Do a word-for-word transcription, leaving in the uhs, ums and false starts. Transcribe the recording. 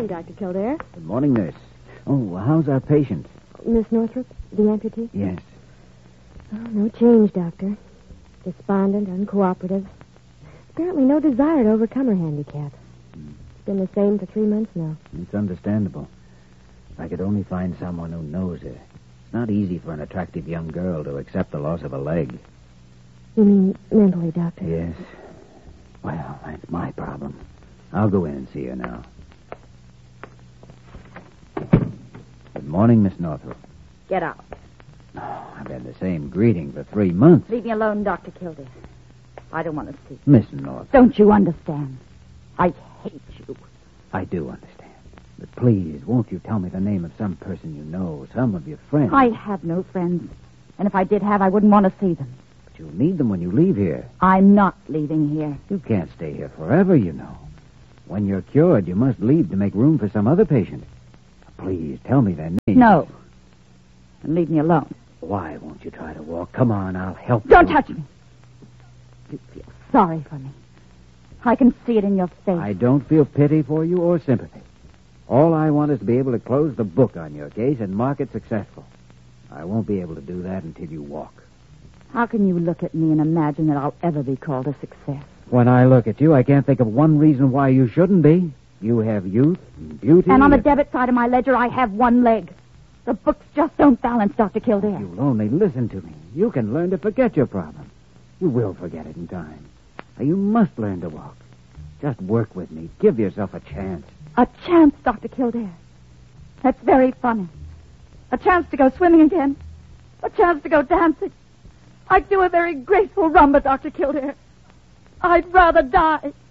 morning, Doctor Kildare. Good morning, nurse. Oh, how's our patient? Miss Northrop, the amputee? Yes. Oh, no change, Doctor. Despondent, uncooperative. Apparently no desire to overcome her handicap. Hmm. It's been the same for three months now. It's understandable. If I could only find someone who knows her. It's not easy for an attractive young girl to accept the loss of a leg. You mean mentally, Doctor? Yes. Well, that's my problem. I'll go in and see her now. Good morning, Miss Northrop. Get out. Oh, I've had the same greeting for three months. Leave me alone, Doctor Kildare. I don't want to see you. Miss Northrop. Don't you understand? I hate you. I do understand. But please, won't you tell me the name of some person you know, some of your friends? I have no friends. And if I did have, I wouldn't want to see them. But you'll need them when you leave here. I'm not leaving here. You can't stay here forever, you know. When you're cured, you must leave to make room for some other patient. Please, tell me their names. No. And leave me alone. Why won't you try to walk? Come on, I'll help Don't you. touch me. You feel sorry for me. I can see it in your face. I don't feel pity for you or sympathy. All I want is to be able to close the book on your case and mark it successful. I won't be able to do that until you walk. How can you look at me and imagine that I'll ever be called a success? When I look at you, I can't think of one reason why you shouldn't be. You have youth and beauty. And on the debit side of my ledger, I have one leg. The books just don't balance, Doctor Kildare. You'll only listen to me. You can learn to forget your problem. You will forget it in time. You must learn to walk. Just work with me. Give yourself a chance. A chance, Doctor Kildare. That's very funny. A chance to go swimming again. A chance to go dancing. I'd do a very graceful rumba, Doctor Kildare. I'd rather die.